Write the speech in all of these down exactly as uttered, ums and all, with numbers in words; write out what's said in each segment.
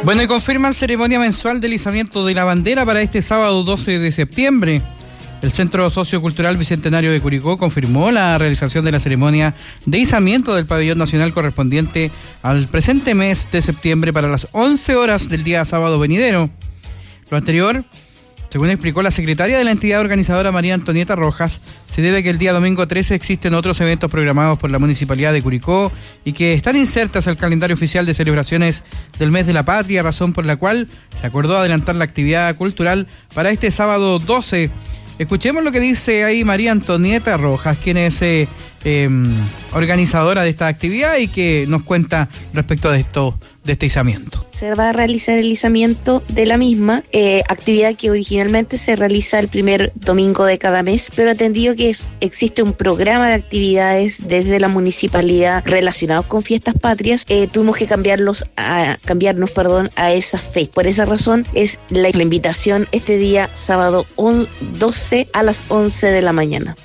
Bueno, y confirman ceremonia mensual de izamiento de la bandera para este sábado doce de septiembre. El Centro Sociocultural Bicentenario de Curicó confirmó la realización de la ceremonia de izamiento del pabellón nacional correspondiente al presente mes de septiembre para las once horas del día sábado venidero. Lo anterior, según explicó la secretaria de la entidad organizadora María Antonieta Rojas, se debe a que el día domingo trece existen otros eventos programados por la Municipalidad de Curicó y que están insertas al calendario oficial de celebraciones del mes de la patria, razón por la cual se acordó adelantar la actividad cultural para este sábado doce. Escuchemos lo que dice ahí María Antonieta Rojas, quien es eh, eh, organizadora de esta actividad y que nos cuenta respecto de esto, de este izamiento. Se va a realizar el izamiento de la misma, eh, actividad que originalmente se realiza el primer domingo de cada mes, pero atendido que es, existe un programa de actividades desde la municipalidad relacionados con fiestas patrias, eh, tuvimos que cambiarlos a, cambiarnos perdón, a esa fecha. Por esa razón es la, la invitación este día sábado doce a las once de la mañana.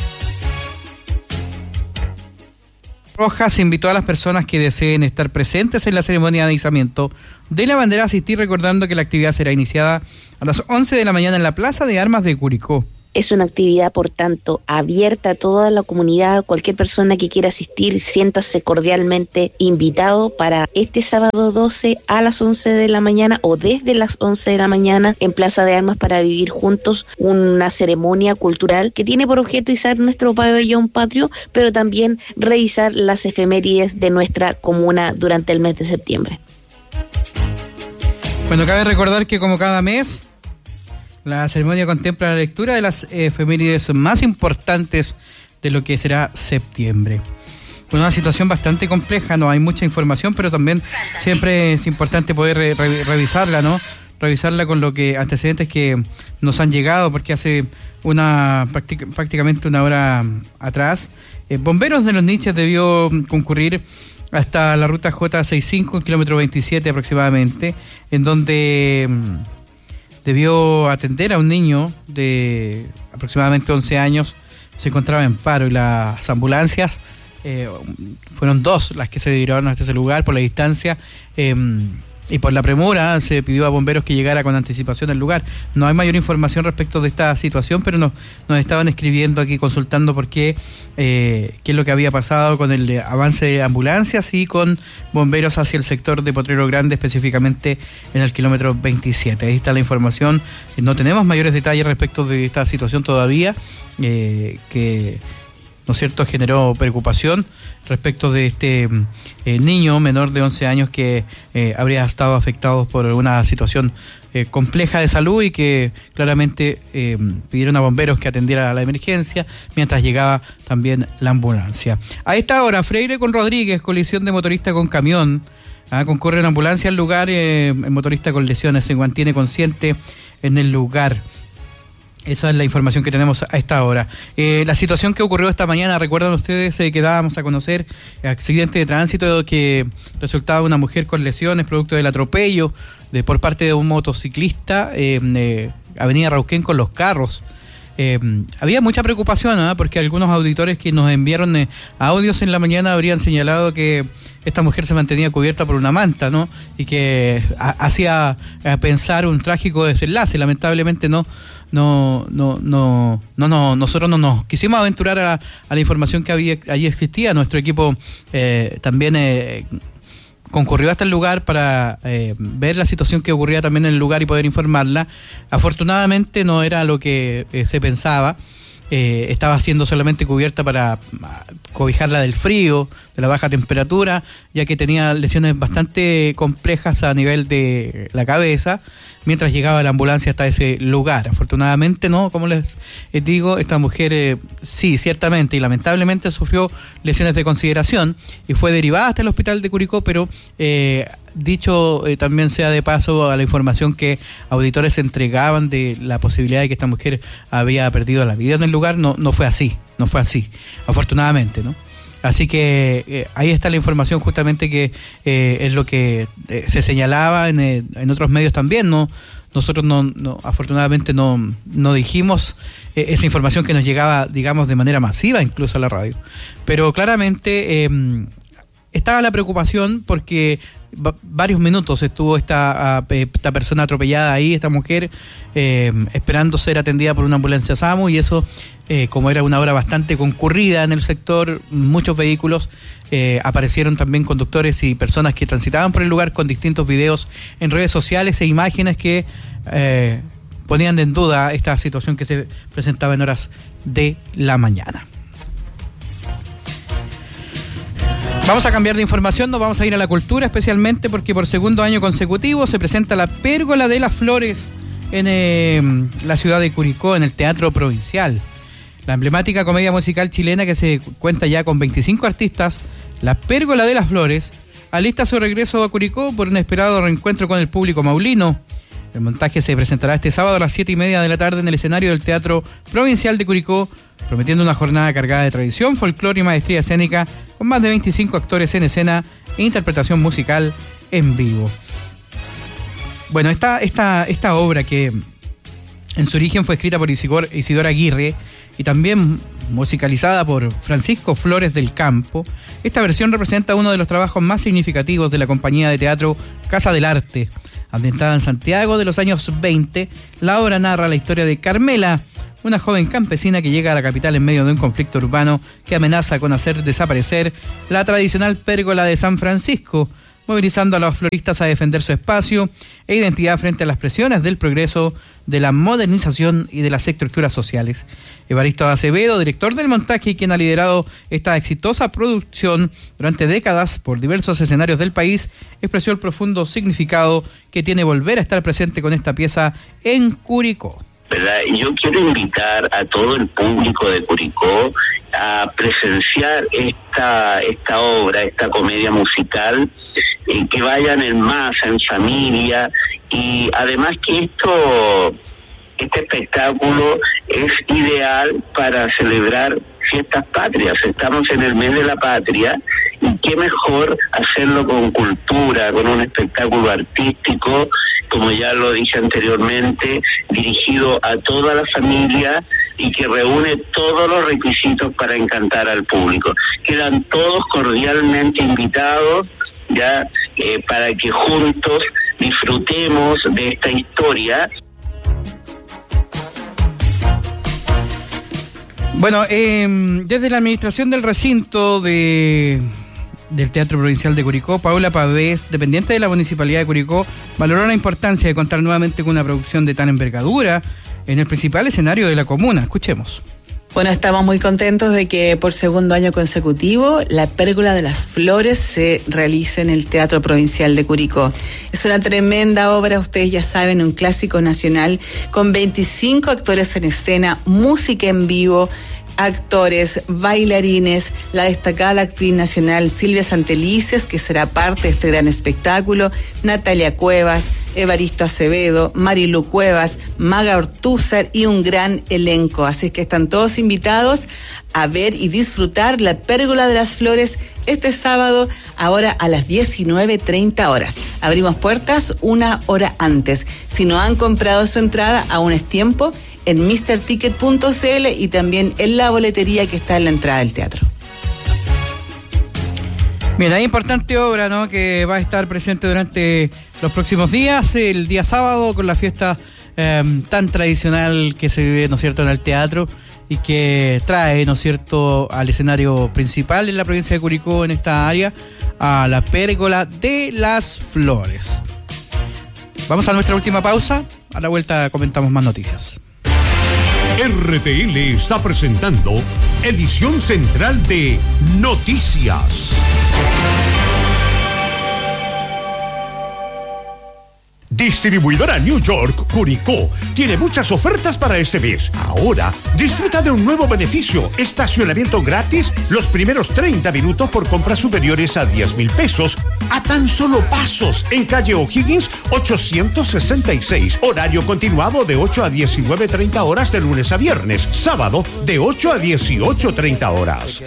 Rojas invitó a las personas que deseen estar presentes en la ceremonia de izamiento de la bandera a asistir, recordando que la actividad será iniciada a las once de la mañana en la Plaza de Armas de Curicó. Es una actividad, por tanto, abierta a toda la comunidad. Cualquier persona que quiera asistir, siéntase cordialmente invitado para este sábado doce a las once de la mañana o desde las once de la mañana en Plaza de Armas para vivir juntos una ceremonia cultural que tiene por objeto izar nuestro pabellón patrio, pero también revisar las efemérides de nuestra comuna durante el mes de septiembre. Bueno, cabe recordar que como cada mes, la ceremonia contempla la lectura de las efemérides más importantes de lo que será septiembre. Bueno, una situación bastante compleja, no hay mucha información, pero también siempre es importante poder re- re- revisarla, ¿no? Revisarla con lo que antecedentes que nos han llegado, porque hace una práctic- prácticamente una hora atrás, eh, Bomberos de los Niches debió concurrir hasta la ruta J sesenta y cinco, kilómetro veintisiete aproximadamente, en donde debió atender a un niño de aproximadamente once años, se encontraba en paro y las ambulancias, eh, fueron dos las que se dirigiron hasta ese lugar por la distancia eh, y por la premura. Se pidió a bomberos que llegara con anticipación al lugar. No hay mayor información respecto de esta situación, pero nos, nos estaban escribiendo aquí, consultando por qué, eh, qué es lo que había pasado con el avance de ambulancias y con bomberos hacia el sector de Potrero Grande, específicamente en el kilómetro veintisiete. Ahí está la información. No tenemos mayores detalles respecto de esta situación todavía, eh, que, ¿no es cierto?, generó preocupación respecto de este eh, niño menor de once años que eh, habría estado afectado por una situación eh, compleja de salud y que claramente eh, pidieron a bomberos que atendiera a la emergencia mientras llegaba también la ambulancia. A esta hora, Freire con Rodríguez, colisión de motorista con camión. Ah, concurre una ambulancia al lugar, eh, el motorista con lesiones se mantiene consciente en el lugar. Esa es la información que tenemos a esta hora. Eh, la situación que ocurrió esta mañana, recuerdan ustedes eh, que dábamos a conocer accidente de tránsito que resultaba una mujer con lesiones producto del atropello de por parte de un motociclista, eh, eh, Avenida Rauquén con los carros. Eh, había mucha preocupación, ¿eh? Porque algunos auditores que nos enviaron eh, audios en la mañana habrían señalado que esta mujer se mantenía cubierta por una manta, ¿no? Y que a, hacía a pensar un trágico desenlace. Lamentablemente no no no no no, no nosotros no nos quisimos aventurar a, a la información que había allí existía. Nuestro equipo eh, también eh, concurrió hasta el lugar para eh, ver la situación que ocurría también en el lugar y poder informarla. Afortunadamente no era lo que eh, se pensaba. Eh, estaba siendo solamente cubierta para cobijarla del frío, de la baja temperatura, ya que tenía lesiones bastante complejas a nivel de la cabeza, mientras llegaba la ambulancia hasta ese lugar. Afortunadamente, no, como les digo, esta mujer eh, sí, ciertamente y lamentablemente sufrió lesiones de consideración y fue derivada hasta el hospital de Curicó, pero eh, dicho eh, también sea de paso a la información que auditores entregaban de la posibilidad de que esta mujer había perdido la vida en el lugar, no, no fue así, no fue así, afortunadamente, ¿no? Así que eh, ahí está la información justamente que eh, es lo que eh, se señalaba en, eh, en otros medios también, ¿no? Nosotros no, no afortunadamente no, no dijimos eh, esa información que nos llegaba, digamos, de manera masiva incluso a la radio. Pero claramente eh, estaba la preocupación porque va, varios minutos estuvo esta, esta persona atropellada ahí, esta mujer, eh, esperando ser atendida por una ambulancia SAMU, y eso, eh, como era una hora bastante concurrida en el sector, muchos vehículos, eh, aparecieron también conductores y personas que transitaban por el lugar con distintos videos en redes sociales e imágenes que eh, ponían en duda esta situación que se presentaba en horas de la mañana. Vamos a cambiar de información, nos vamos a ir a la cultura, especialmente porque por segundo año consecutivo se presenta la Pérgola de las Flores en eh, la ciudad de Curicó, en el Teatro Provincial. La emblemática comedia musical chilena, que se cuenta ya con veinticinco artistas, la Pérgola de las Flores, alista su regreso a Curicó por un esperado reencuentro con el público maulino. El montaje se presentará este sábado a las siete y media de la tarde en el escenario del Teatro Provincial de Curicó, prometiendo una jornada cargada de tradición, folclore y maestría escénica, con más de veinticinco actores en escena e interpretación musical en vivo. Bueno, esta, esta, esta obra, que en su origen fue escrita por Isidor, Isidora Aguirre y también musicalizada por Francisco Flores del Campo, esta versión representa uno de los trabajos más significativos de la compañía de teatro Casa del Arte. Ambientada en Santiago de los años veinte, la obra narra la historia de Carmela, una joven campesina que llega a la capital en medio de un conflicto urbano que amenaza con hacer desaparecer la tradicional pérgola de San Francisco, movilizando a los floristas a defender su espacio e identidad frente a las presiones del progreso, de la modernización y de las estructuras sociales. Evaristo Acevedo, director del montaje y quien ha liderado esta exitosa producción durante décadas por diversos escenarios del país, expresó el profundo significado que tiene volver a estar presente con esta pieza en Curicó. ¿Verdad? Yo quiero invitar a todo el público de Curicó a presenciar esta esta obra, esta comedia musical, eh, que vayan en masa, en familia, y además que esto este espectáculo es ideal para celebrar fiestas patrias. Estamos en el mes de la patria, y qué mejor hacerlo con cultura, con un espectáculo artístico, como ya lo dije anteriormente, dirigido a toda la familia y que reúne todos los requisitos para encantar al público. Quedan todos cordialmente invitados ya eh, para que juntos disfrutemos de esta historia. Bueno, eh, desde la administración del recinto de... del Teatro Provincial de Curicó, Paula Pavés, dependiente de la Municipalidad de Curicó, valoró la importancia de contar nuevamente con una producción de tan envergadura en el principal escenario de la comuna. Escuchemos. Bueno, estamos muy contentos de que por segundo año consecutivo la Pérgola de las Flores se realice en el Teatro Provincial de Curicó. Es una tremenda obra, ustedes ya saben, un clásico nacional con veinticinco actores en escena, música en vivo, actores, bailarines, la destacada actriz nacional Silvia Santelices, que será parte de este gran espectáculo, Natalia Cuevas, Evaristo Acevedo, Marilu Cuevas, Maga Ortúzar y un gran elenco. Así es que están todos invitados a ver y disfrutar la Pérgola de las Flores este sábado, ahora a las diecinueve treinta horas. Abrimos puertas una hora antes. Si no han comprado su entrada, aún es tiempo, en mister ticket punto c l y también en la boletería que está en la entrada del teatro. Bien, hay importante obra, ¿no?, que va a estar presente durante los próximos días, el día sábado, con la fiesta eh, tan tradicional que se vive, ¿no es cierto?, en el teatro, y que trae, ¿no es cierto?, al escenario principal en la provincia de Curicó, en esta área, a la Pérgola de las Flores. Vamos a nuestra última pausa, a la vuelta comentamos más noticias. R T L está presentando edición central de Noticias. Distribuidora New York Curicó tiene muchas ofertas para este mes. Ahora, disfruta de un nuevo beneficio: estacionamiento gratis los primeros treinta minutos por compras superiores a diez mil pesos, a tan solo pasos, en calle O'Higgins ochocientos sesenta y seis. Horario continuado de ocho a diecinueve treinta horas de lunes a viernes. Sábado de ocho a dieciocho treinta horas.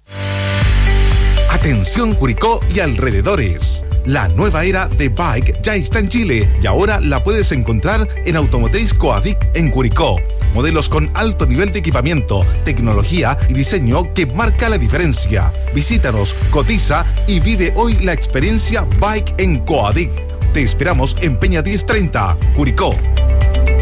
Atención Curicó y alrededores. La nueva era de Bike ya está en Chile y ahora la puedes encontrar en Automotriz Coadic en Curicó. modelos con alto nivel de equipamiento, tecnología y diseño que marca la diferencia. Visítanos, cotiza y vive hoy la experiencia Bike en Coadic. Te esperamos en Peña diez treinta, Curicó.